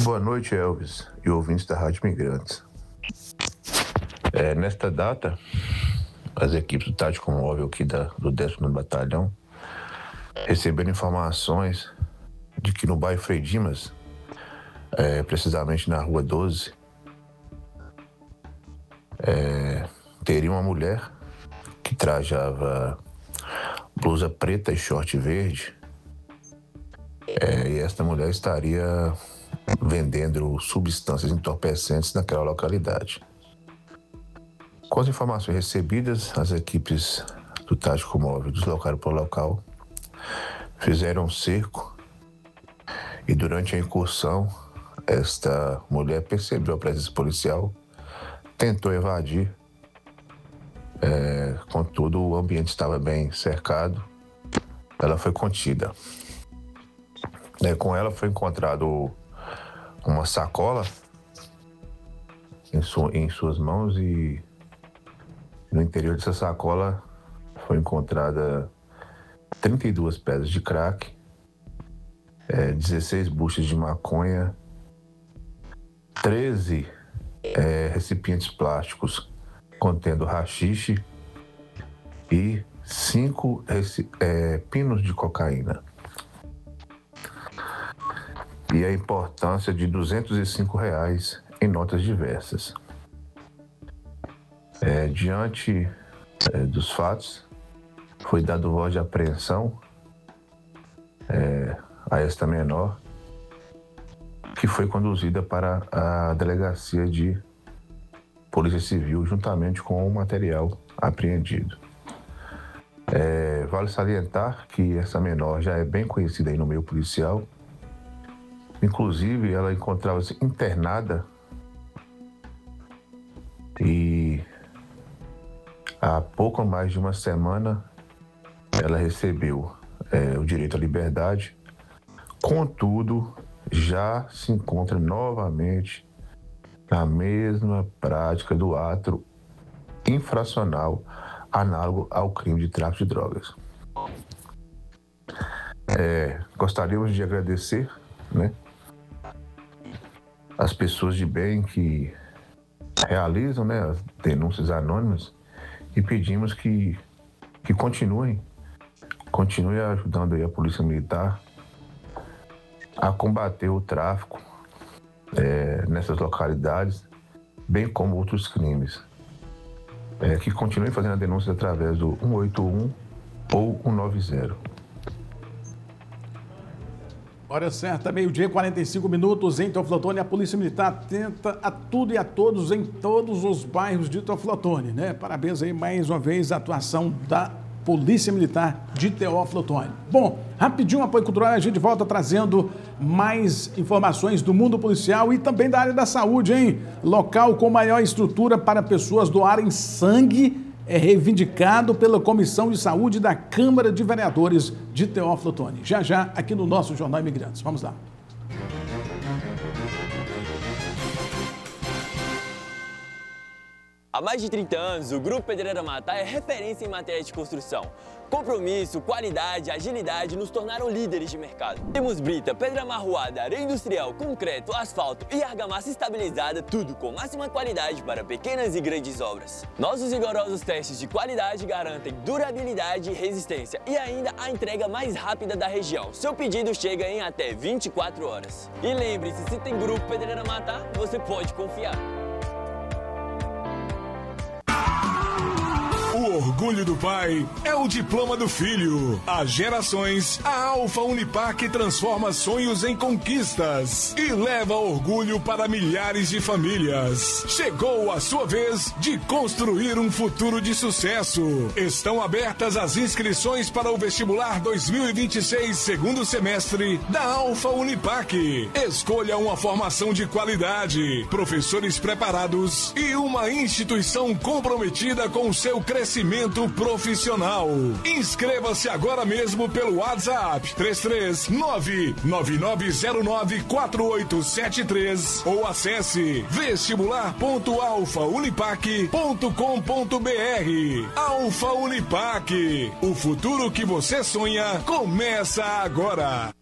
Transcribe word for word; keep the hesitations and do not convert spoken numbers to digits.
Boa noite, Elvis e ouvintes da Rádio Migrantes. É, nesta data, as equipes do Tático Móvel aqui da, do décimo Batalhão receberam informações de que no bairro Frei Dimas, é, precisamente na Rua doze, é, teria uma mulher que trajava blusa preta e short verde, é, e esta mulher estaria vendendo substâncias entorpecentes naquela localidade. Com as informações recebidas, as equipes do Tático Móvel deslocaram para o local, fizeram um cerco e durante a incursão, esta mulher percebeu a presença policial, tentou evadir, é, contudo o ambiente estava bem cercado, ela foi contida. É, com ela foi encontrado uma sacola em, su, em suas mãos e no interior dessa sacola foi encontrada trinta e duas pedras de crack, é, dezesseis buchas de maconha, treze é, recipientes plásticos contendo haxixe e cinco é, pinos de cocaína. E a importância de duzentos e cinco reais em notas diversas. É, diante é, dos fatos, foi dado voz de apreensão é, a esta menor, que foi conduzida para a delegacia de Polícia Civil, juntamente com o material apreendido. É, vale salientar que essa menor já é bem conhecida aí no meio policial. Inclusive, ela encontrava-se internada e há pouco mais de uma semana ela recebeu é, o direito à liberdade, contudo, já se encontra novamente na mesma prática do ato infracional análogo ao crime de tráfico de drogas. É, gostaríamos de agradecer, né, as pessoas de bem que realizam, né, as denúncias anônimas e pedimos que, que continuem, continuem ajudando aí a Polícia Militar a combater o tráfico é, nessas localidades, bem como outros crimes. É, que continuem fazendo a denúncia através do um oito um ou um nove zero. Hora certa, meio-dia e quarenta e cinco minutos em Teoflotone. A Polícia Militar atenta a tudo e a todos em todos os bairros de Teoflotone, né? Parabéns aí mais uma vez à atuação da Polícia Militar de Teoflotone. Bom, rapidinho, apoio cultural, a gente volta trazendo mais informações do mundo policial e também da área da saúde, hein? Local com maior estrutura para pessoas doarem sangue é reivindicado pela Comissão de Saúde da Câmara de Vereadores de Teoflotone. Já, já, aqui no nosso Jornal Imigrantes. Vamos lá. Há mais de trinta anos, o Grupo Pedreira Matar é referência em matéria de construção. Compromisso, qualidade, agilidade nos tornaram líderes de mercado. Temos brita, pedra amarroada, areia industrial, concreto, asfalto e argamassa estabilizada, tudo com máxima qualidade para pequenas e grandes obras. Nossos rigorosos testes de qualidade garantem durabilidade e resistência e ainda a entrega mais rápida da região. Seu pedido chega em até vinte e quatro horas. E lembre-se, se tem Grupo Pedreira Matar, você pode confiar. O orgulho do pai é o diploma do filho. Há gerações, a Alfa Unipac transforma sonhos em conquistas e leva orgulho para milhares de famílias. Chegou a sua vez de construir um futuro de sucesso. Estão abertas as inscrições para o vestibular dois mil e vinte e seis, segundo semestre da Alfa Unipac. Escolha uma formação de qualidade, professores preparados e uma instituição comprometida com o seu crescimento profissional. Inscreva-se agora mesmo pelo WhatsApp três três nove nove nove zero nove quatro oito sete três ou acesse vestibular ponto alfa unipac ponto com ponto br. Alfa Unipac, o futuro que você sonha começa agora.